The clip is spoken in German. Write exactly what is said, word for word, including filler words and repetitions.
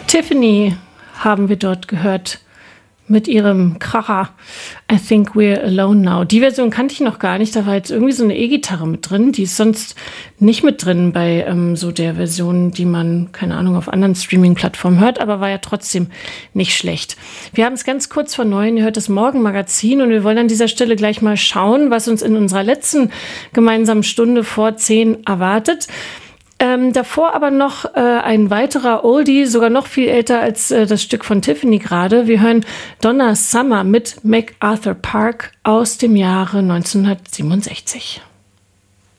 Tiffany haben wir dort gehört mit ihrem Kracher I Think We're Alone Now. Die Version kannte ich noch gar nicht. Da war jetzt irgendwie so eine E-Gitarre mit drin. Die ist sonst nicht mit drin bei ähm, so der Version, die man, keine Ahnung, auf anderen Streaming-Plattformen hört, aber war ja trotzdem nicht schlecht. Wir haben es ganz kurz vor neun, ihr hört das Morgenmagazin und wir wollen an dieser Stelle gleich mal schauen, was uns in unserer letzten gemeinsamen Stunde vor zehn erwartet. Ähm, davor aber noch äh, ein weiterer Oldie, sogar noch viel älter als äh, das Stück von Tiffany gerade. Wir hören Donna Summer mit MacArthur Park aus dem Jahre neunzehnhundertsiebenundsechzig.